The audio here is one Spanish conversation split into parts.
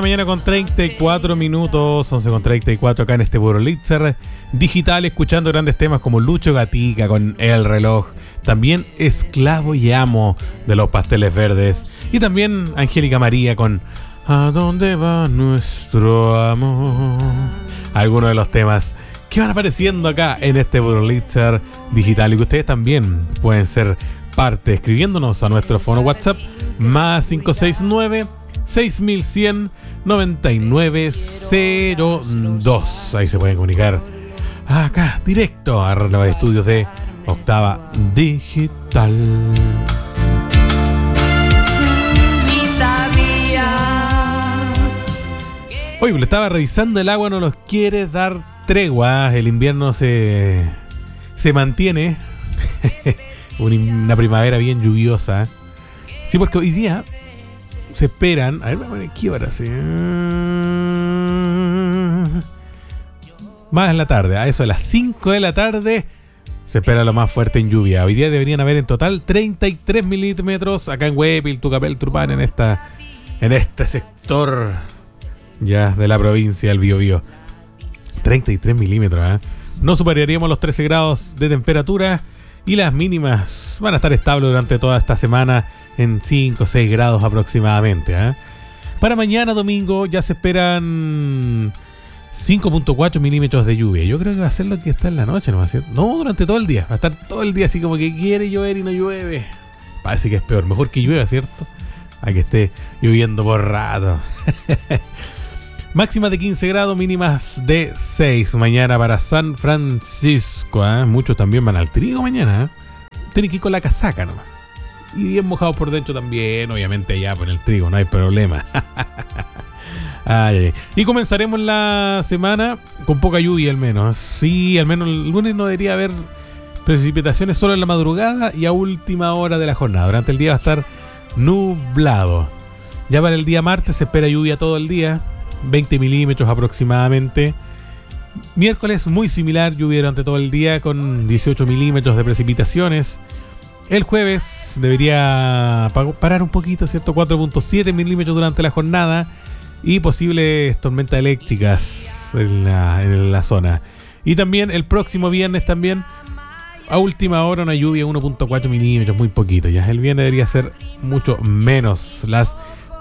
mañana con 34 minutos, 11 con 34 acá en este Burlitzer digital, escuchando grandes temas como Lucho Gatica con El Reloj, también Esclavo y Amo de los Pasteles Verdes, y también Angélica María con ¿A dónde va nuestro amor? Algunos de los temas que van apareciendo acá en este Burlitzer digital y que ustedes también pueden ser parte escribiéndonos a nuestro fono WhatsApp más 569 6100 9902. Ahí se pueden comunicar acá directo a los estudios de Octava Digital. Sí sabía. Oye, le estaba revisando, el agua no nos quiere dar tregua. El invierno se mantiene. Una primavera bien lluviosa. Sí, porque hoy día se esperan. A ver, ¿qué hora? Sí. Más en la tarde, a eso de las 5 de la tarde se espera lo más fuerte en lluvia. Hoy día deberían haber en total 33 milímetros acá en Huepil, Tucapel, Trupán, en este sector ya de la provincia del Biobío. 33 milímetros, ¿eh? No superaríamos los 13 grados de temperatura y las mínimas van a estar estables durante toda esta semana en 5 o 6 grados aproximadamente, ¿eh? Para mañana domingo ya se esperan 5.4 milímetros de lluvia. Yo creo que va a ser lo que está en la noche, ¿no va a ser? No, durante todo el día. Va a estar todo el día así como que quiere llover y no llueve. Parece que es peor. Mejor que llueva, ¿cierto? A que esté lloviendo por rato. Máximas de 15 grados, mínimas de 6 mañana para San Francisco, ¿eh? Muchos también van al trigo mañana, ¿eh? Tienen que ir con la casaca nomás. Y bien mojados por dentro también, obviamente allá por el trigo, no hay problema. Ay. Y comenzaremos la semana con poca lluvia al menos. Sí, al menos el lunes no debería haber precipitaciones solo en la madrugada y a última hora de la jornada. Durante el día va a estar nublado. Ya para el día martes se espera lluvia todo el día, 20 milímetros aproximadamente. Miércoles muy similar, lluvia durante todo el día con 18 milímetros de precipitaciones. El jueves debería parar un poquito, ¿cierto? 4.7 milímetros durante la jornada y posibles tormentas eléctricas en la zona. Y también el próximo viernes también a última hora una lluvia 1.4 milímetros, muy poquito. Ya el viernes debería ser mucho menos las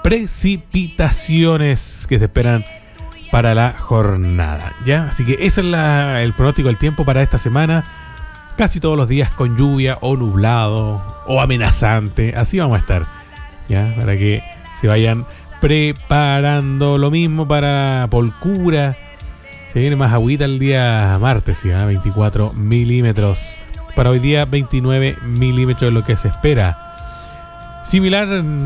precipitaciones que se esperan para la jornada, ¿ya? Así que ese es el pronóstico del tiempo para esta semana. Casi todos los días con lluvia o nublado o amenazante. Así vamos a estar, ¿ya? Para que se vayan preparando. Lo mismo para Polcura. Se viene más agüita el día martes, ¿ya? 24 milímetros. Para hoy día 29 milímetros es lo que se espera. Similar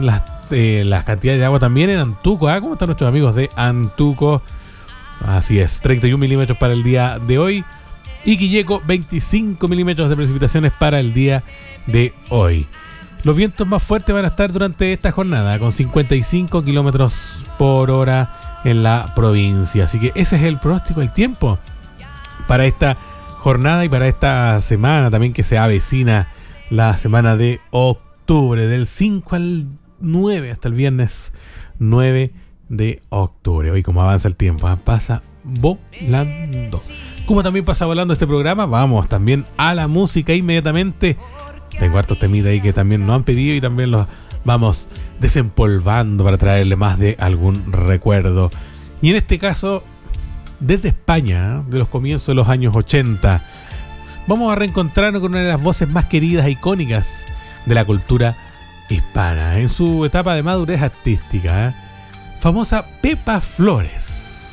las cantidades de agua también en Antuco, ¿ah? ¿Cómo están nuestros amigos de Antuco? Así es, 31 milímetros para el día de hoy. Y Quilleco, 25 milímetros de precipitaciones para el día de hoy. Los vientos más fuertes van a estar durante esta jornada, con 55 kilómetros por hora en la provincia. Así que ese es el pronóstico del tiempo para esta jornada y para esta semana también que se avecina, la semana de octubre, del 5 al 9 hasta el viernes 9 de octubre. Hoy como avanza el tiempo, ¿eh? Pasa volando. Como también pasa volando este programa, vamos también a la música inmediatamente. Tengo hartos temitas ahí que también nos han pedido y también los vamos desempolvando para traerle más de algún recuerdo. Y en este caso, desde España, de los comienzos de los años 80, vamos a reencontrarnos con una de las voces más queridas e icónicas de la cultura hispana, en su etapa de madurez artística, ¿eh? Famosa Pepa Flores.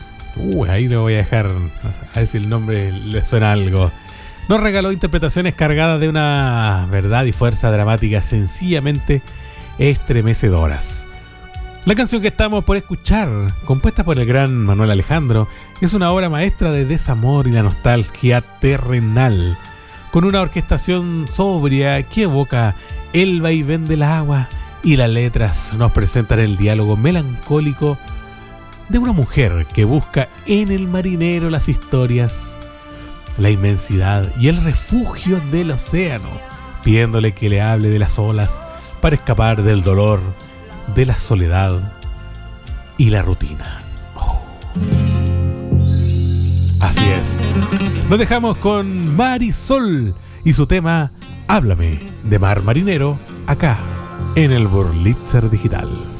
Ahí lo voy a dejar, a ver si el nombre le suena algo. Nos regaló interpretaciones cargadas de una verdad y fuerza dramática sencillamente estremecedoras. La canción que estamos por escuchar, compuesta por el gran Manuel Alejandro, es una obra maestra de desamor y la nostalgia terrenal, con una orquestación sobria que evoca el vaivén del agua, y las letras nos presentan el diálogo melancólico de una mujer que busca en el marinero las historias, la inmensidad y el refugio del océano, pidiéndole que le hable de las olas para escapar del dolor, de la soledad y la rutina. Oh. Así es. Nos dejamos con Marisol y su tema Háblame de Mar Marinero, acá en el Wurlitzer Digital.